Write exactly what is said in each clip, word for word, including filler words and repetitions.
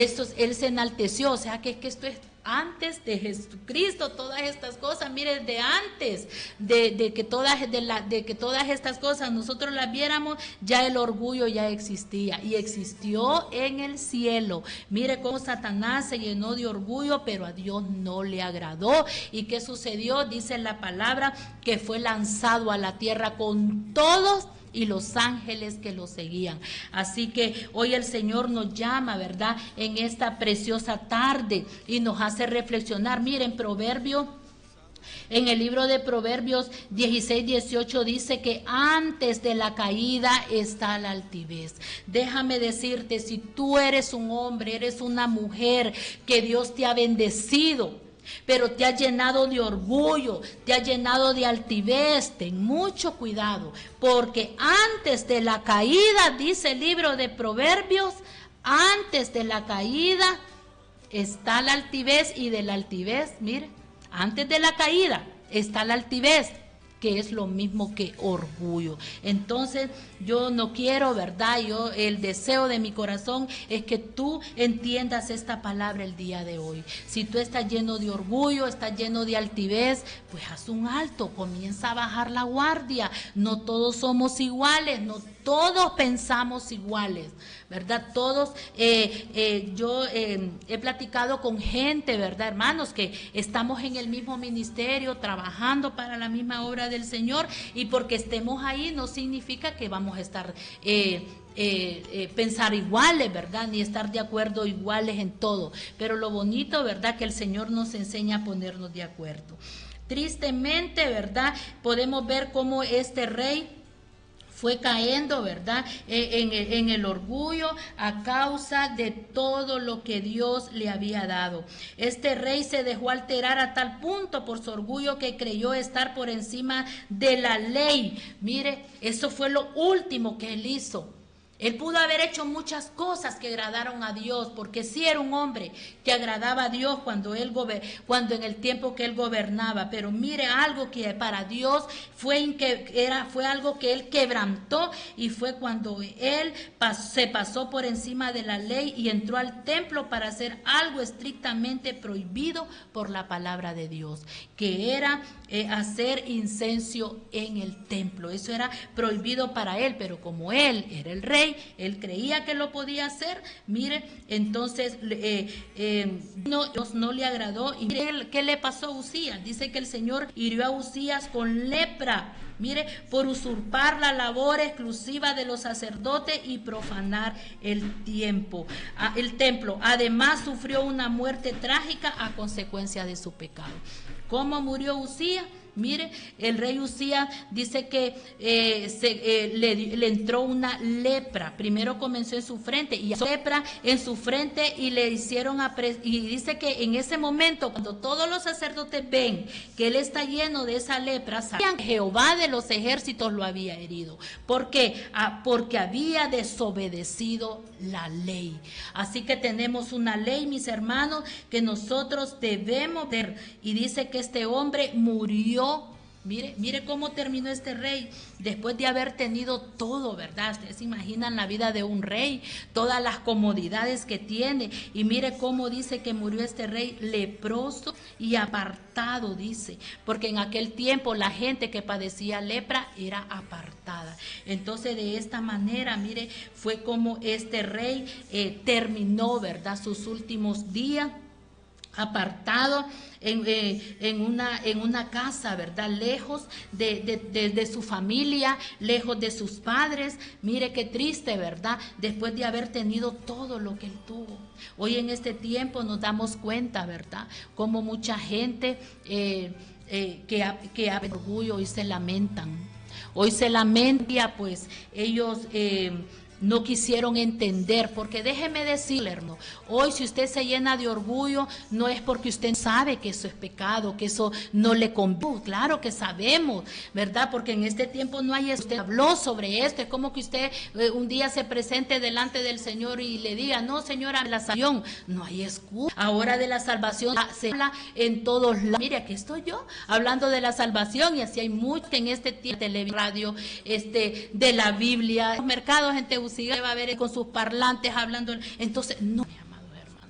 esto, él se enalteció, o sea que, que esto es antes de Jesucristo, todas estas cosas, mire, de antes de, de, que todas, de, la, de que todas estas cosas nosotros las viéramos, ya el orgullo ya existía y existió en el cielo. Mire cómo Satanás se llenó de orgullo, pero a Dios no le agradó. ¿Y qué sucedió? Dice la palabra que fue lanzado a la tierra con todos y los ángeles que lo seguían. Así que hoy el Señor nos llama, ¿verdad?, en esta preciosa tarde y nos hace reflexionar. Miren, Proverbio, en el libro de Proverbios dieciséis, dieciocho dice que antes de la caída está la altivez. Déjame decirte, si tú eres un hombre, eres una mujer que Dios te ha bendecido, pero te ha llenado de orgullo, te ha llenado de altivez, ten mucho cuidado, porque antes de la caída, dice el libro de Proverbios, antes de la caída está la altivez, y de la altivez, mire, antes de la caída está la altivez, que es lo mismo que orgullo. Entonces yo no quiero, ¿verdad? Yo, el deseo de mi corazón es que tú entiendas esta palabra el día de hoy. Si tú estás lleno de orgullo, estás lleno de altivez, pues haz un alto, comienza a bajar la guardia. No todos somos iguales, no todos pensamos iguales, ¿verdad? Todos, eh, eh, yo eh, he platicado con gente, ¿verdad, hermanos? Que estamos en el mismo ministerio, trabajando para la misma obra del Señor, y porque estemos ahí no significa que vamos a estar eh, eh, eh, pensar iguales, ¿verdad? Ni estar de acuerdo iguales en todo, pero lo bonito, ¿verdad?, que el Señor nos enseña a ponernos de acuerdo. Tristemente, ¿verdad?, podemos ver cómo este rey fue cayendo, ¿verdad?, en el, en el orgullo a causa de todo lo que Dios le había dado. Este rey se dejó alterar a tal punto por su orgullo que creyó estar por encima de la ley. Mire, eso fue lo último que él hizo. Él pudo haber hecho muchas cosas que agradaron a Dios, porque sí era un hombre que agradaba a Dios cuando, él cuando en el tiempo que él gobernaba. Pero mire, algo que para Dios fue, era, fue algo que él quebrantó, y fue cuando él pas, se pasó por encima de la ley y entró al templo para hacer algo estrictamente prohibido por la palabra de Dios, que era eh, hacer incenso en el templo. Eso era prohibido para él, pero como él era el rey, él creía que lo podía hacer. Mire, entonces eh, eh, no, Dios no le agradó. Y mire qué le pasó a Uzías. Dice que el Señor hirió a Uzías con lepra, mire, por usurpar la labor exclusiva de los sacerdotes y profanar el tiempo, el templo. Además sufrió una muerte trágica a consecuencia de su pecado. ¿Cómo murió Uzías? Mire, el rey Uzías dice que eh, se, eh, le, le entró una lepra. Primero comenzó en su frente, y lepra en su frente, y le hicieron a y dice que en ese momento, cuando todos los sacerdotes ven que él está lleno de esa lepra, sabían que Jehová de los ejércitos lo había herido. ¿Por qué? Ah, porque había desobedecido la ley. Así que tenemos una ley, mis hermanos, que nosotros debemos ver. Y dice que este hombre murió. Mire, mire cómo terminó este rey, después de haber tenido todo, ¿verdad? Ustedes se imaginan la vida de un rey, todas las comodidades que tiene, y mire cómo dice que murió este rey leproso y apartado, dice, porque en aquel tiempo la gente que padecía lepra era apartada. Entonces de esta manera, mire, fue como este rey eh, terminó, ¿verdad?, sus últimos días apartado en, eh, en, una, en una casa, ¿verdad?, lejos de, de, de, de su familia, lejos de sus padres. Mire qué triste, ¿verdad?, después de haber tenido todo lo que él tuvo. Hoy en este tiempo nos damos cuenta, ¿verdad?, como mucha gente eh, eh, que, que ha orgullo hoy se lamentan. Hoy se lamentan, pues ellos Eh, no quisieron entender, porque déjeme decirle, hermano, hoy si usted se llena de orgullo, no es porque usted sabe que eso es pecado, que eso no le conviene. Claro que sabemos, ¿verdad? Porque en este tiempo no hay, usted habló sobre esto, es como que usted eh, un día se presente delante del Señor y le diga, no, señora, la salvación, no hay excusa. Ahora de la salvación se habla en todos lados. Mire, aquí estoy yo hablando de la salvación, y así hay mucho en este tiempo, televisión, radio, este, de la Biblia, los mercados, gente va a ver con sus parlantes hablando. Entonces, no, mi amado hermano,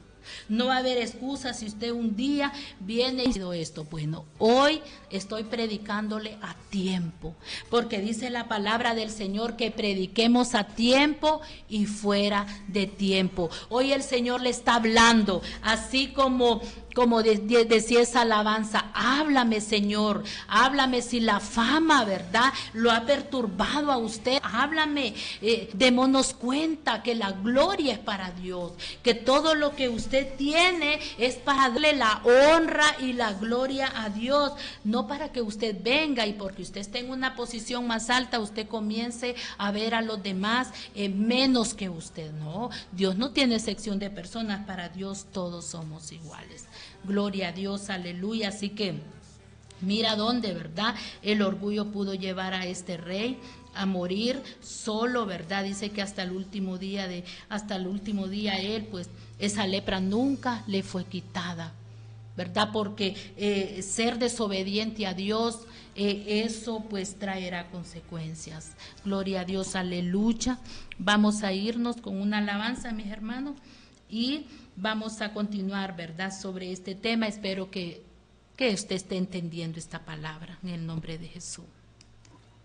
No va a haber excusa si usted un día viene y dice esto. Bueno, hoy estoy predicándole a tiempo, porque dice la palabra del Señor que prediquemos a tiempo y fuera de tiempo. Hoy el Señor le está hablando, así como Como de, de, decía esa alabanza, háblame, Señor, háblame si la fama, ¿verdad?, lo ha perturbado a usted, háblame, eh, démonos cuenta que la gloria es para Dios, que todo lo que usted tiene es para darle la honra y la gloria a Dios, no para que usted venga y porque usted esté en una posición más alta, usted comience a ver a los demás eh, menos que usted. No, Dios no tiene sección de personas, para Dios todos somos iguales. Gloria a Dios, aleluya. Así que mira dónde, ¿verdad?, el orgullo pudo llevar a este rey a morir solo, ¿verdad? Dice que hasta el último día de, hasta el último día él, pues, esa lepra nunca le fue quitada, ¿verdad? Porque eh, ser desobediente a Dios, eh, eso pues traerá consecuencias. Gloria a Dios, aleluya. Vamos a irnos con una alabanza, mis hermanos, y vamos a continuar, ¿verdad?, sobre este tema. Espero que, que usted esté entendiendo esta palabra en el nombre de Jesús.